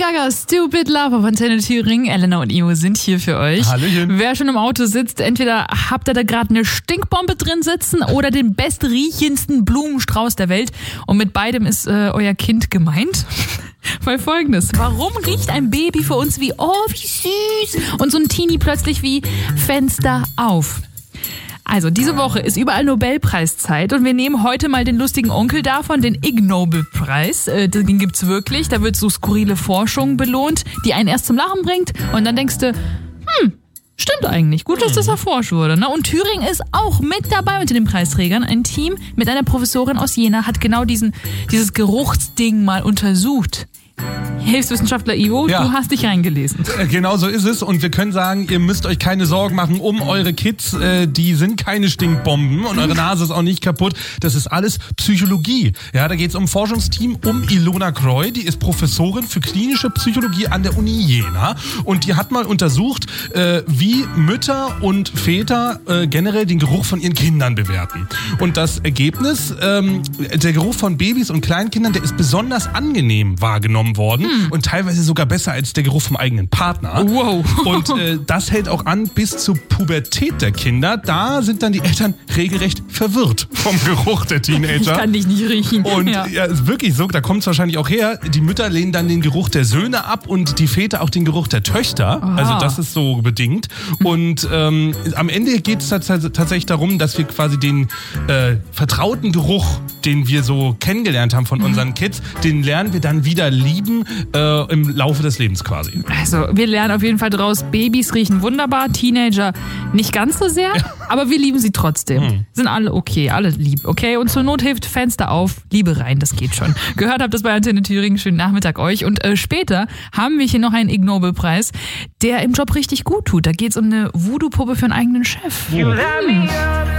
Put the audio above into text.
Gaga, Stupid Love auf Antenne Thüringen. Elena und Io sind hier für euch. Hallöchen. Wer schon im Auto sitzt, entweder habt ihr da gerade eine Stinkbombe drin sitzen oder den bestriechendsten Blumenstrauß der Welt. Und mit beidem ist euer Kind gemeint. Weil Folgendes: Warum riecht ein Baby für uns wie, oh, wie süß, und so ein Teenie plötzlich wie Fenster auf? Also, diese Woche ist überall Nobelpreiszeit und wir nehmen heute mal den lustigen Onkel davon, den Ig Nobel-Preis. Den gibt's wirklich. Da wird so skurrile Forschung belohnt, die einen erst zum Lachen bringt und dann denkst du, stimmt eigentlich. Gut, dass das erforscht wurde. Ne? Und Thüringen ist auch mit dabei unter den Preisträgern. Ein Team mit einer Professorin aus Jena hat genau dieses Geruchsding mal untersucht. Hilfswissenschaftler Ivo, Ja. Du hast dich reingelesen. Genau so ist es und wir können sagen, ihr müsst euch keine Sorgen machen um eure Kids, die sind keine Stinkbomben und eure Nase ist auch nicht kaputt. Das ist alles Psychologie. Ja, da geht es um ein Forschungsteam um Ilona Kreu, die ist Professorin für klinische Psychologie an der Uni Jena und die hat mal untersucht, wie Mütter und Väter generell den Geruch von ihren Kindern bewerten. Und das Ergebnis, der Geruch von Babys und Kleinkindern, der ist besonders angenehm wahrgenommen worden und teilweise sogar besser als der Geruch vom eigenen Partner. Wow. Und das hält auch an bis zur Pubertät der Kinder. Da sind dann die Eltern regelrecht verwirrt vom Geruch der Teenager. Ich kann dich nicht riechen. Und ja, ist wirklich so, da kommt es wahrscheinlich auch her, die Mütter lehnen dann den Geruch der Söhne ab und die Väter auch den Geruch der Töchter. Aha. Also das ist so bedingt. Und am Ende geht es tatsächlich darum, dass wir quasi den vertrauten Geruch, den wir so kennengelernt haben von unseren Kids, den lernen wir dann wieder lieben im Laufe des Lebens quasi. Also, wir lernen auf jeden Fall draus, Babys riechen wunderbar, Teenager nicht ganz so sehr, aber wir lieben sie trotzdem. Sind alle okay, alle lieb, okay? Und zur Not hilft Fenster auf, Liebe rein, das geht schon. Gehört habt das bei Antenne Thüringen, schönen Nachmittag euch. Und später haben wir hier noch einen Ig Nobel-Preis, der im Job richtig gut tut. Da geht's um eine Voodoo-Puppe für einen eigenen Chef.